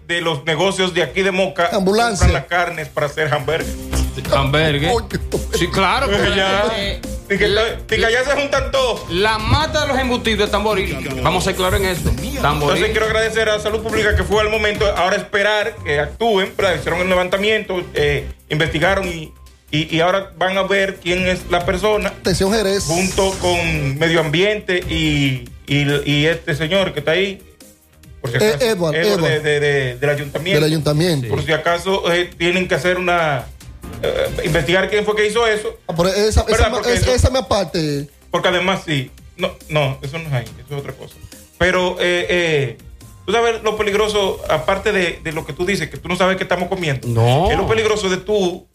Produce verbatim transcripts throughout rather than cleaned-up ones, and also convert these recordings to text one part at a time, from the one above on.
de los negocios de aquí de Moca ambulancia, compran las carnes para hacer hamburgues. Hamburgues. Sí, claro. Porque ya, eh, y que, la, y que allá se juntan todos. La mata de los embutidos es Tamboril. Vamos a ser claros en eso. Tamboril. Entonces quiero agradecer a Salud Pública que fue al momento. Ahora esperar que actúen, ¿verdad? Hicieron el levantamiento, eh, investigaron y, y, y ahora van a ver quién es la persona. Atención, Jerez. Junto con Medio Ambiente y, y, y este señor que está ahí. Por si acaso, eh, Edward, Edward, Edward. De, de, de, del ayuntamiento. Del ayuntamiento. Por si acaso eh, tienen que hacer una... Eh, investigar quién fue que hizo eso. Ah, pero esa, esa, esa, eso, esa me aparte. Porque además sí. No, no, eso no es ahí, eso es otra cosa. Pero, eh, eh, tú sabes lo peligroso, aparte de, de lo que tú dices, que tú no sabes qué estamos comiendo. No. Es lo peligroso de tú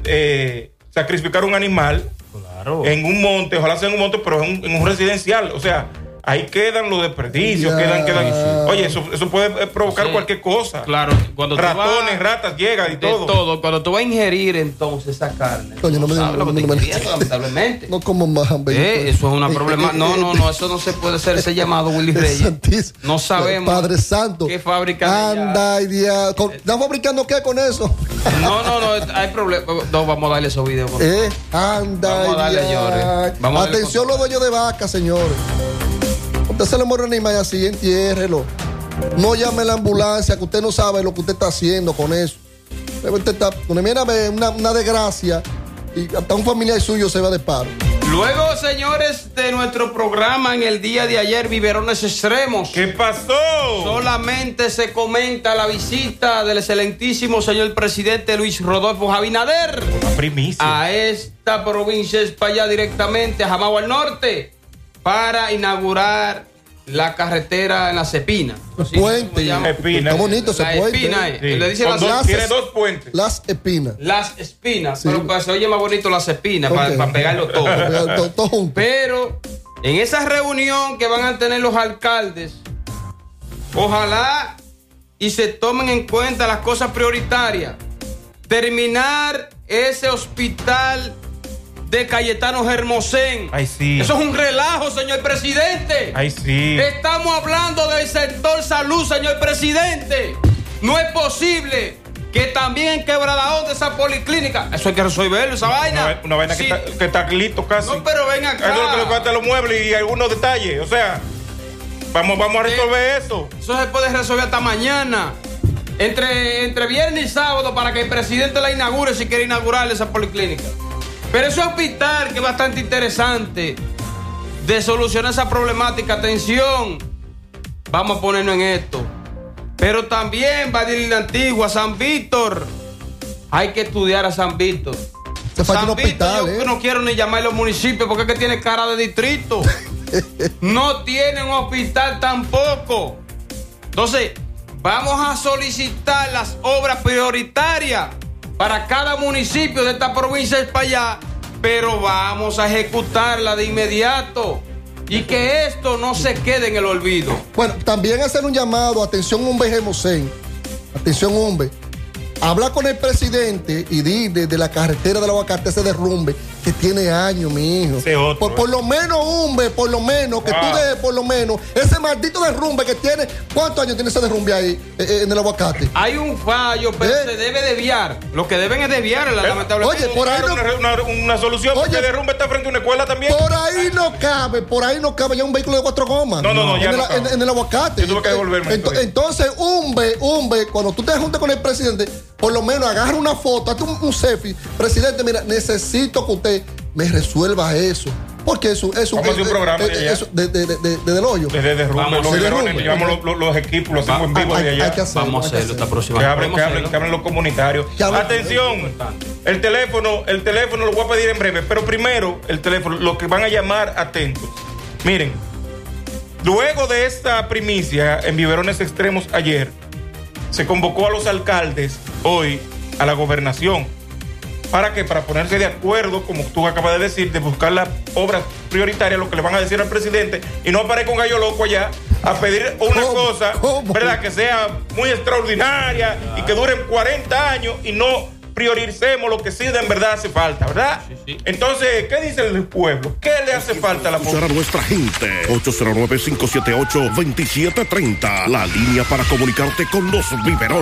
eh, sacrificar un animal claro. en un monte, ojalá sea en un monte, pero en un, en un residencial. O sea, ahí quedan los desperdicios, ya. quedan, quedan. Oye, eso, eso puede provocar Sí. cualquier cosa. Claro, cuando tú ratones, vas, ratas, llegan y de todo. todo. Cuando tú vas a ingerir entonces esa carne, Coño, no me sabes lo que no, te no, ingiriendo, no, lamentablemente. No como más, Eh, eso es una problema. No, no, no, eso no se puede hacer ese llamado, Willy Reyes. Santísimo. No sabemos. Padre Santo. ¿Qué fábrica? Anda y día. ¿Están fabricando qué con eso? No, no, no, hay problema. No, vamos a darle esos videos. Por eh, anda vamos a darle, y señores. Vamos a darle atención los dueños de vacas, señores. Usted se le muere un animal así, entiérrelo. No llame a la ambulancia, que usted no sabe lo que usted está haciendo con eso. Usted está, mira, una, una desgracia y hasta un familiar suyo se va de paro. Luego, señores, de nuestro programa en el día de ayer, Biberones Extremos. ¿Qué pasó? Solamente se comenta la visita del excelentísimo señor presidente Luis Rodolfo Abinader. Una primicia. A esta provincia es para allá directamente, a Jamao al norte, para inaugurar la carretera en la Cepina. ¿Sí? Puente. Espina. Está bonito ese la puente. Espina, ¿eh? eh. Sí. Le dicen las, dos, las, tiene dos puentes. Las espinas. las espinas, Sí. pero pues, se oye más bonito las espinas, Ok. para, para pegarlo todo. todo, todo junto. Pero en esa reunión que van a tener los alcaldes, ojalá y se tomen en cuenta las cosas prioritarias. Terminar ese hospital de Cayetano Hermosén. Ay, sí. Eso es un relajo, señor presidente. Ay, sí. Estamos hablando del sector salud, señor presidente. No es posible que también en Quebrada Honda esa policlínica, eso hay que resolverlo, esa vaina. Una, una vaina Sí. que, está, que está listo casi. No, pero ven acá. Eso es lo que le falta a los muebles y algunos detalles. O sea, vamos, vamos a resolver eso. Eso se puede resolver hasta mañana. Entre, entre viernes y sábado para que el presidente la inaugure si quiere inaugurar esa policlínica. Pero ese hospital que es bastante interesante de solucionar esa problemática. Atención, vamos a ponernos en esto. Pero también va a ir la Antigua, San Víctor. Hay que estudiar a San Víctor. Se falta San un hospital, Víctor, yo ¿eh? no quiero ni llamar a los municipios porque es que tiene cara de distrito. No tiene un hospital tampoco. Entonces, vamos a solicitar las obras prioritarias para cada municipio de esta provincia es para allá, pero vamos a ejecutarla de inmediato y que esto no se quede en el olvido. Bueno, también hacer un llamado, atención Humbe Gemosén, atención Humbe, habla con el presidente y di de, de la carretera del aguacate ese derrumbe que tiene años, mi hijo. Ese otro, por, por lo menos, Humbe, por lo menos, que Wow. tú dejes por lo menos ese maldito derrumbe que tiene. ¿Cuántos años tiene ese derrumbe ahí eh, en el aguacate? Hay un fallo, pero ¿Eh? se debe desviar. Lo que deben es desviar, lamentablemente. Oye, por ahí no- una, una, una solución. Oye, porque el derrumbe está frente a una escuela también. Por ahí no cabe, por ahí no cabe ya un vehículo de cuatro gomas. No, no, no, ya en, no el, cabe. en- en el aguacate. Yo tuve que devolverme Ento- eso. entonces, Humbe, Humbe, cuando tú te juntes con el presidente, por lo menos agarra una foto, hazte un, un selfie. Presidente, mira, necesito que usted me resuelva eso. Porque eso es un. Vamos a hacer un programa de allá. eso, de, de, de, de- de del hoyo. Desde derrumbe, Vamos, los de biberones, derrumbe. llevamos los, los- los equipos, los hacemos en vivo Hay- de allá. hay que hacerlo, Vamos a hay que hacerlo esta hacerlo. próxima. Que hablen, Podemos que hablen, hacerlo. que hablen los comunitarios. Que hablen- Atención, el teléfono, el teléfono lo voy a pedir en breve, pero primero el teléfono, los que van a llamar, atentos. Miren, luego de esta primicia en Biberones Extremos ayer, se convocó a los alcaldes hoy a la gobernación. ¿Para qué? Para ponerse de acuerdo, como tú acabas de decir, de buscar las obras prioritarias, lo que le van a decir al presidente, y no aparezca un gallo loco allá a pedir una ¿Cómo? cosa, ¿Cómo? ¿verdad? Que sea muy extraordinaria y que duren cuarenta años y no prioricemos lo que sí de en verdad hace falta, ¿verdad? Sí, sí. Entonces, ¿qué dice el pueblo? ¿Qué le hace falta a la Escuchar a población? nuestra gente. ocho cero nueve, cinco siete ocho, dos siete tres cero. La línea para comunicarte con los biberones.